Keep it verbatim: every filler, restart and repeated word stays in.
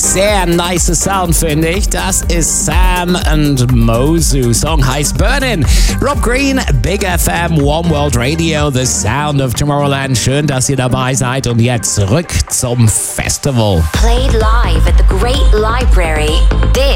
Sehr nice Sound, finde ich. Das ist Sam und Mozu. Song heißt Burnin'. Rob Green, Big F M, One World Radio, The Sound of Tomorrowland. Schön, dass ihr dabei seid. Und jetzt zurück zum Festival. Played live at the Great Library. This